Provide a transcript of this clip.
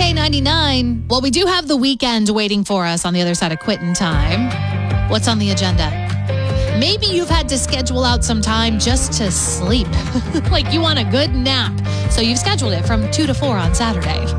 K99. Well, we do have the weekend waiting for us on the other side of quitting time. What's on the agenda? Maybe you've had to schedule out some time just to sleep. Like you want a good nap. So you've scheduled it from 2 to 4 on Saturday.